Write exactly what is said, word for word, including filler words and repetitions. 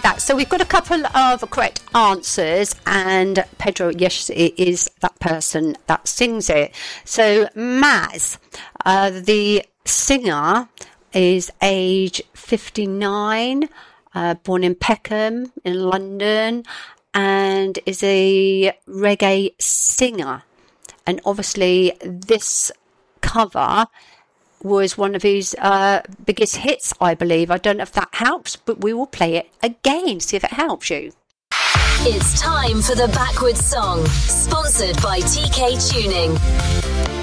that. So we've got a couple of correct answers, and Pedro, yes, it is that person that sings it. So Maz, uh, the singer, is age fifty-nine, uh, born in Peckham in London, and is a reggae singer. And obviously this cover was one of his uh, biggest hits, I believe. I don't know if that helps, but we will play it again, see if it helps you. It's time for the Backwards Song, sponsored by T K Tuning.